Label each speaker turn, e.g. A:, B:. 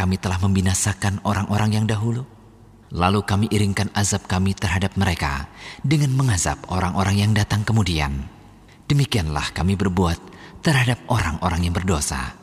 A: kami telah membinasakan orang-orang yang dahulu. Lalu kami iringkan azab kami terhadap mereka dengan mengazab orang-orang yang datang kemudian. Demikianlah kami berbuat terhadap orang-orang yang berdosa.